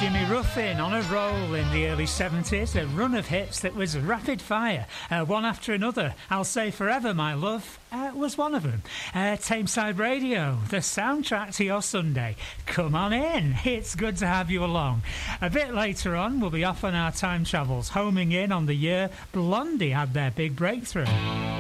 Jimmy Ruffin on a roll in the early 70s, a run of hits that was rapid fire, one after another. I'll Say Forever, My Love was one of them. Tameside Radio, the soundtrack to your Sunday. Come on in, it's good to have you along. A bit later on, we'll be off on our time travels, homing in on the year Blondie had their big breakthrough.